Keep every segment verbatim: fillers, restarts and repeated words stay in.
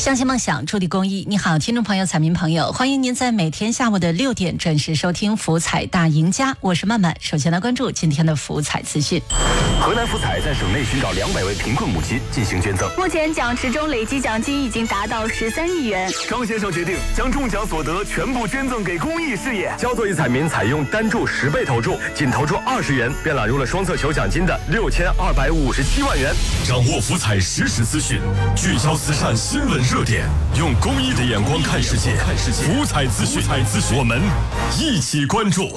相信梦想，助力公益。你好，听众朋友、彩民朋友，欢迎您在每天下午的六点准时收听福彩大赢家，我是曼曼。首先来关注今天的福彩资讯。 河南福彩在省内寻找两百位贫困母亲进行捐赠， 目前奖池中累计奖金已经达到十三亿元。 张先生决定将中奖所得全部捐赠给公益事业。焦作一彩民采用单注十倍投注，仅投注二十元，便揽入了双色球奖金的六千二百五十七万元。 掌握福彩实时资讯，聚焦慈善新闻热点，用公益的眼光看世界。看世界，福彩资讯，彩资讯，我们一起关注。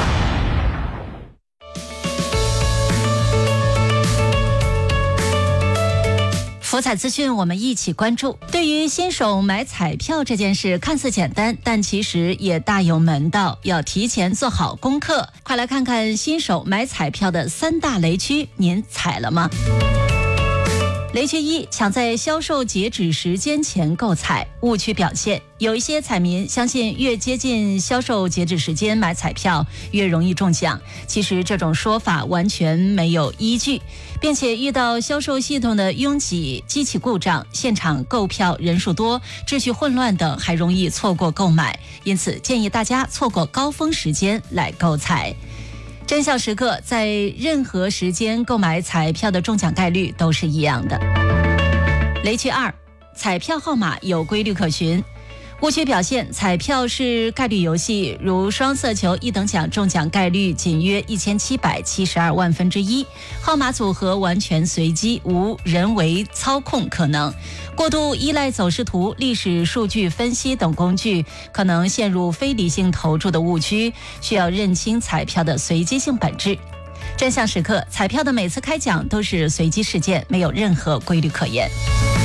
福彩资讯，我们一起关注。对于新手买彩票这件事，看似简单，但其实也大有门道，要提前做好功课。快来看看新手买彩票的三大雷区，您踩了吗？雷区一，抢在销售截止时间前购彩，误区表现。有一些彩民相信越接近销售截止时间买彩票越容易中奖，其实这种说法完全没有依据，并且遇到销售系统的拥挤、机器故障、现场购票人数多、秩序混乱等，还容易错过购买。因此建议大家错过高峰时间来购彩。真相时刻，在任何时间购买彩票的中奖概率都是一样的。雷区二，彩票号码有规律可循。误区表现，彩票是概率游戏，如双色球一等奖中奖概率仅约一千七百七十二万分之一，号码组合完全随机，无人为操控可能。过度依赖走势图、历史数据分析等工具，可能陷入非理性投注的误区，需要认清彩票的随机性本质。真相时刻，彩票的每次开奖都是随机事件，没有任何规律可言。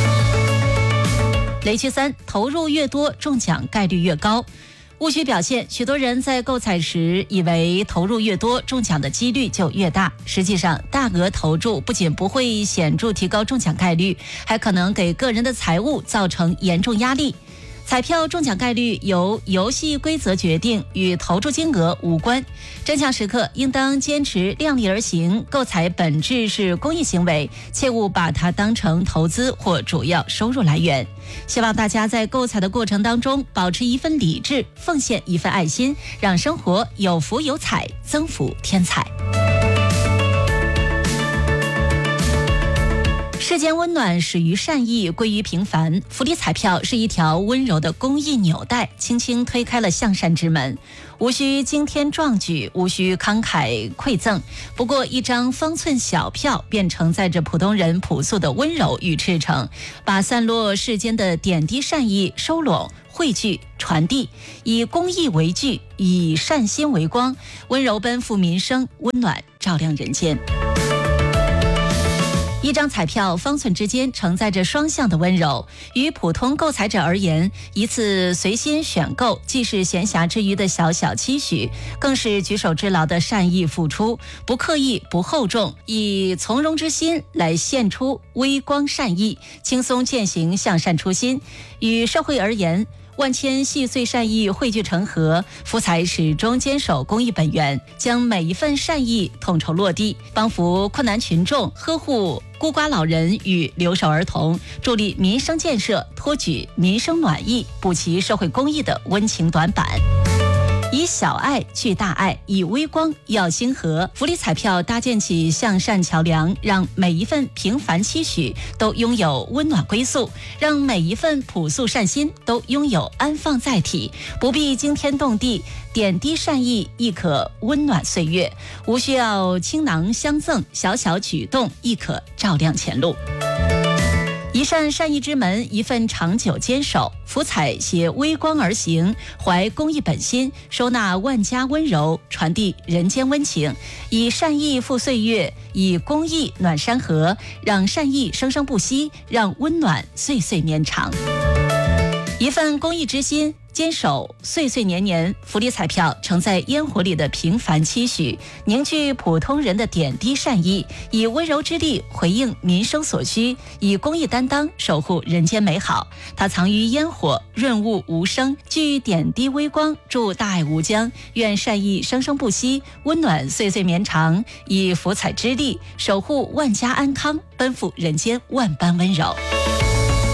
雷区三，投入越多，中奖概率越高。误区表现，许多人在购彩时以为投入越多，中奖的几率就越大。实际上，大额投注不仅不会显著提高中奖概率，还可能给个人的财务造成严重压力。彩票中奖概率由游戏规则决定，与投注金额无关。真相时刻应当坚持量力而行，购彩本质是公益行为，切勿把它当成投资或主要收入来源。希望大家在购彩的过程当中保持一份理智，奉献一份爱心，让生活有福有彩，增福添彩。世间温暖始于善意，归于平凡。福利彩票是一条温柔的公益纽带，轻轻推开了向善之门。无需惊天壮举，无需慷慨馈赠，不过一张方寸小票，便承载着普通人朴素的温柔与赤诚，把散落世间的点滴善意收拢、汇聚、传递，以公益为据，以善心为光，温柔奔赴民生，温暖照亮人间。一张彩票方寸之间承载着双向的温柔，于普通购彩者而言，一次随心选购既是闲暇之余的小小期许，更是举手之劳的善意付出，不刻意不厚重，以从容之心来献出微光善意，轻松践行向善初心。与社会而言，万千细碎善意汇聚成河，福彩始终坚守公益本源，将每一份善意统筹落地，帮扶困难群众，呵护孤寡老人与留守儿童，助力民生建设，托举民生暖意，补齐社会公益的温情短板。以小爱聚大爱，以微光耀星河。福利彩票搭建起向善桥梁，让每一份平凡期许都拥有温暖归宿，让每一份朴素善心都拥有安放载体。不必惊天动地，点滴善意亦可温暖岁月。无需要倾囊相赠，小小举动亦可照亮前路。一扇善意之门，一份长久坚守。福彩携微光而行，怀公益本心，收纳万家温柔，传递人间温情。以善意付岁月，以公益暖山河，让善意生生不息，让温暖岁岁绵长。一份公益之心，坚守岁岁年年。福利彩票承载烟火里的平凡期许，凝聚普通人的点滴善意，以温柔之力回应民生所需，以公益担当守护人间美好。它藏于烟火，润物无声，聚点滴微光，祝大爱无疆。愿善意生生不息，温暖岁岁绵长，以福彩之力守护万家安康，奔赴人间万般温柔。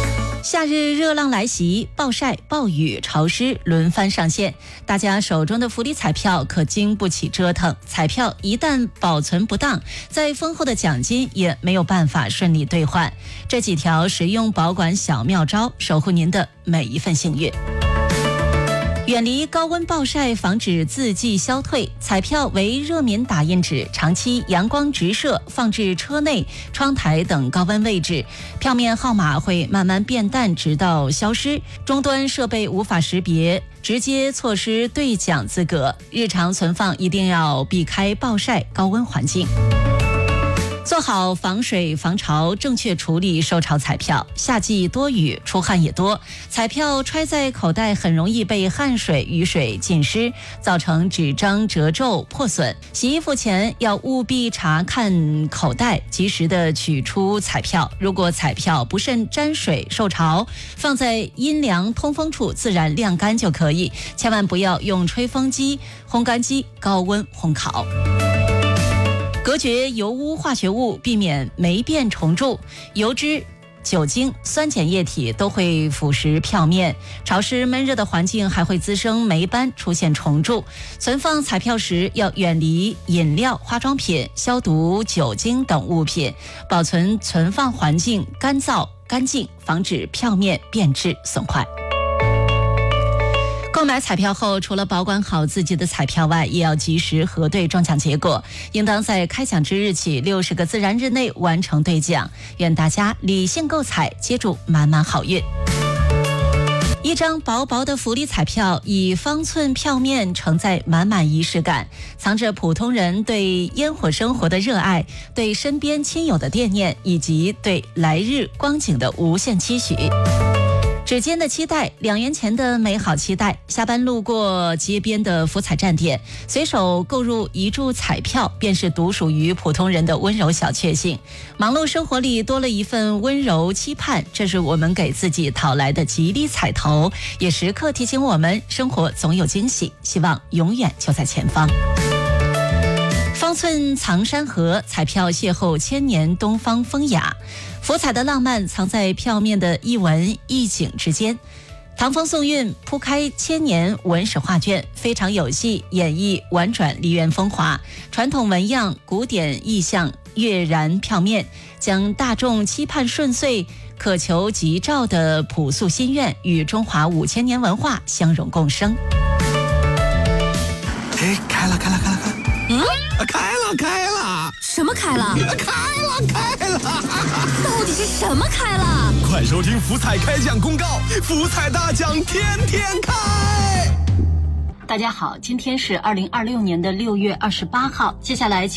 夏日热浪来袭，暴晒、暴雨、潮湿轮番上线，大家手中的福利彩票可经不起折腾。彩票一旦保存不当，再丰厚的奖金也没有办法顺利兑换。这几条实用保管小妙招，守护您的每一份幸运。远离高温暴晒，防止字迹消退。彩票为热敏打印纸，长期阳光直射，放置车内、窗台等高温位置，票面号码会慢慢变淡，直到消失。终端设备无法识别，直接错失兑奖资格。日常存放一定要避开暴晒、高温环境。做好防水防潮，正确处理受潮彩票。夏季多雨，出汗也多，彩票揣在口袋很容易被汗水、雨水浸湿，造成纸张褶皱破损。洗衣服前要务必查看口袋，及时的取出彩票。如果彩票不慎沾水受潮，放在阴凉通风处自然晾干就可以，千万不要用吹风机、烘干机高温烘烤。隔绝油污化学物，避免霉变虫蛀。油脂、酒精、酸碱液体都会腐蚀票面，潮湿闷热的环境还会滋生霉斑，出现虫蛀。存放彩票时要远离饮料、化妆品、消毒酒精等物品，保存存放环境干燥干净，防止票面变质损坏。购买彩票后，除了保管好自己的彩票外，也要及时核对中奖结果，应当在开奖之日起六十个自然日内完成兑奖。愿大家理性购彩，接住满满好运。一张薄薄的福利彩票，以方寸票面承载满满仪式感，藏着普通人对烟火生活的热爱，对身边亲友的惦念，以及对来日光景的无限期许。指尖的期待，两元钱的美好期待。下班路过街边的福彩站点，随手购入一注彩票，便是独属于普通人的温柔小确幸。忙碌生活里多了一份温柔期盼，这是我们给自己讨来的吉利彩头，也时刻提醒我们，生活总有惊喜，希望永远就在前方。方寸藏山河，彩票邂逅千年东方风雅。福彩的浪漫藏在票面的一文一景之间，唐风宋韵铺开千年文史画卷，非常有戏演绎婉转梨园风华，传统纹样、古典意象跃然票面，将大众期盼顺遂、渴求吉兆的朴素心愿与中华五千年文化相融共生。 哎，开了，开了，开了，开了！ 嗯， 开了，开了！ 什么开了？ 开了，开了！ 到底是什么开了？ 快收听福彩开奖公告，福彩大奖天天开！ 大家好，今天是二零二六年的六月二十八号，接下来